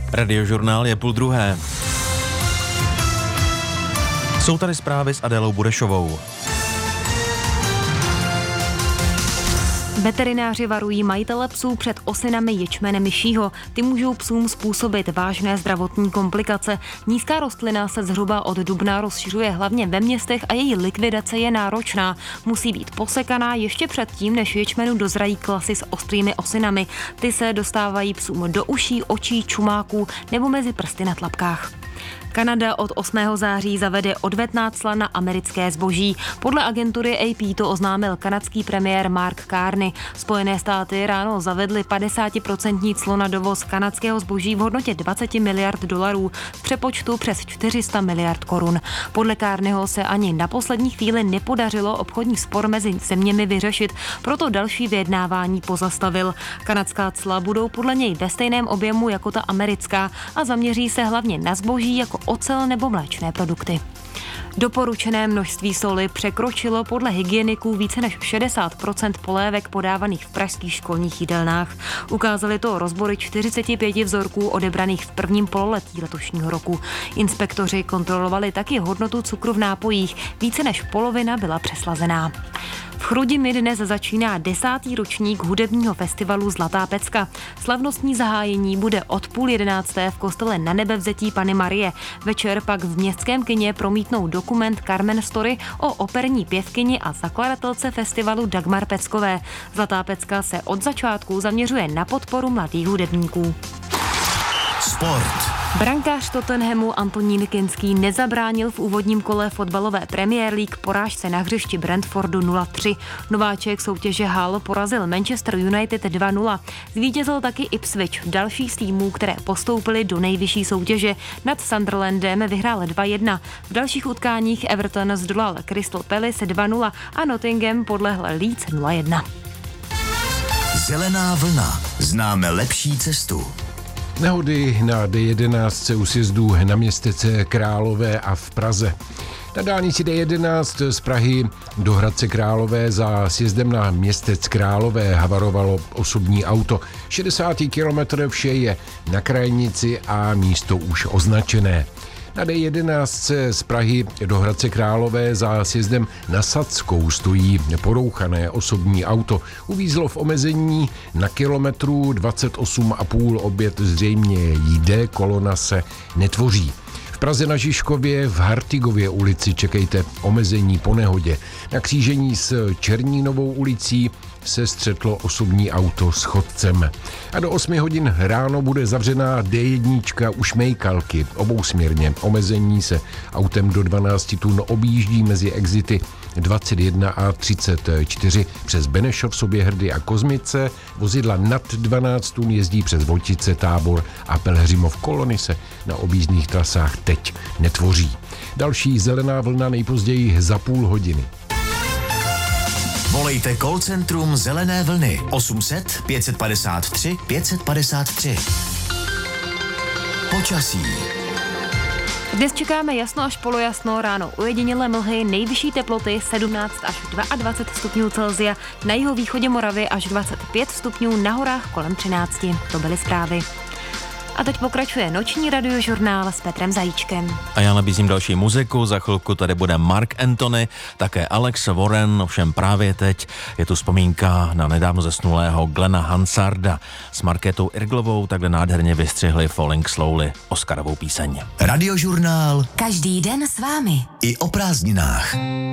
Radiožurnál je 12:30. Jsou tady zprávy s Adélou Burešovou. Veterináři varují majitele psů před osinami ječmene myšího. Ty můžou psům způsobit vážné zdravotní komplikace. Nízká rostlina se zhruba od dubna rozšiřuje hlavně ve městech a její likvidace je náročná. Musí být posekaná ještě předtím, než ječmenu dozrají klasy s ostrými osinami. Ty se dostávají psům do uší, očí, čumáků nebo mezi prsty na tlapkách. Kanada od 8. září zavede odvetná cla na americké zboží. Podle agentury AP to oznámil kanadský premiér Mark Carney. Spojené státy ráno zavedly 50% clo na dovoz kanadského zboží v hodnotě 20 miliard dolarů, v přepočtu přes 400 miliard korun. Podle Carneyho se ani na poslední chvíli nepodařilo obchodní spor mezi zeměmi vyřešit, proto další vyjednávání pozastavil. Kanadská cla budou podle něj ve stejném objemu jako ta americká a zaměří se hlavně na zboží jako ocel nebo mléčné produkty. Doporučené množství soli překročilo podle hygieniků více než 60% polévek podávaných v pražských školních jídelnách. Ukázaly to rozbory 45 vzorků odebraných v prvním pololetí letošního roku. Inspektoři kontrolovali taky hodnotu cukru v nápojích, více než polovina byla přeslazená. V Chrudimi dnes začíná 10. ročník hudebního festivalu Zlatá pecka. Slavnostní zahájení bude od 10:30 v kostele Nanebevzetí Panny Marie. Večer pak v městském kině promítnou dokument Carmen Story o operní pěvkyni a zakladatelce festivalu Dagmar Peckové. Zlatá pecka se od začátku zaměřuje na podporu mladých hudebníků. Sport. Brankář Tottenhamu Antonín Kinský nezabránil v úvodním kole fotbalové Premier League porážce na hřišti Brentfordu 0-3. Nováček soutěže Hull porazil Manchester United 2-0. Zvítězil taky Ipswich, další z týmů, které postoupily do nejvyšší soutěže. Nad Sunderlandem vyhrál 2-1. V dalších utkáních Everton zdolal Crystal Palace 2-0 a Nottingham podlehl Leeds 0-1. Zelená vlna. Známe lepší cestu. Nehody na D11 u sjezdů na Městece Králové a v Praze. Na dálnici D11 z Prahy do Hradce Králové za sjezdem na Městec Králové havarovalo osobní auto. 60. kilometr vše je na krajnici a místo už označené. Na D11 z Prahy do Hradce Králové za sjezdem na Sadskou stojí porouchané osobní auto. Uvízlo v omezení na kilometru 28,5, opět zřejmě jde, kolona se netvoří. V Praze na Žižkově v Hartigově ulici čekejte omezení po nehodě. Na křížení s Černínovou ulicí se střetlo osobní auto s chodcem. A do 8 hodin ráno bude zavřená D1 u Šmejkalky obousměrně. Omezení se autem do 12 tun objíždí mezi exity 21 a 34 přes Benešov, Soběhrdy a Kozmice. Vozidla nad 12 tun jezdí přes Voltice, Tábor a Pelhřimov. Kolony se na objízdných trasách teď netvoří. Další zelená vlna nejpozději za půl hodiny. Volejte call centrum Zelené vlny 800 553 553. Počasí. Dnes čekáme jasno až polojasno, ráno ojedinělé mlhy, nejvyšší teploty 17 až 22 stupňů Celsia, na jihovýchodě Moravy až 25 stupňů, na horách kolem 13. To byly zprávy. A teď pokračuje noční radiožurnál s Petrem Zajíčkem. A já nabízím další muziku, za chvilku tady bude Mark Anthony, také Alex Warren, ovšem právě teď je tu vzpomínka na nedávno zesnulého Glena Hansarda. S Markétou Irglovou takhle nádherně vystřihli Falling Slowly, Oscarovou píseň. Radiožurnál. Každý den s vámi. I o prázdninách.